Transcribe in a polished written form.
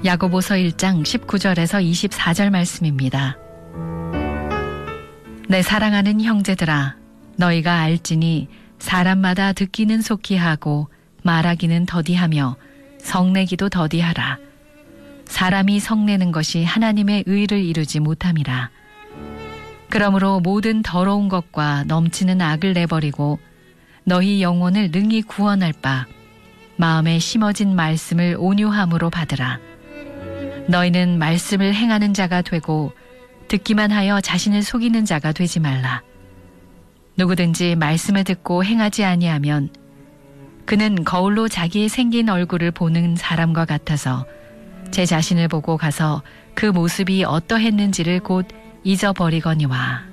야고보서 1장 19절에서 24절 말씀입니다. 내 사랑하는 형제들아, 너희가 알지니 사람마다 듣기는 속히 하고 말하기는 더디하며 성내기도 더디하라. 사람이 성내는 것이 하나님의 의를 이루지 못함이라. 그러므로 모든 더러운 것과 넘치는 악을 내버리고 너희 영혼을 능히 구원할 바 마음에 심어진 말씀을 온유함으로 받으라. 너희는 말씀을 행하는 자가 되고 듣기만 하여 자신을 속이는 자가 되지 말라. 누구든지 말씀을 듣고 행하지 아니하면 그는 거울로 자기의 생긴 얼굴을 보는 사람과 같아서 제 자신을 보고 가서 그 모습이 어떠했는지를 곧 잊어버리거니와.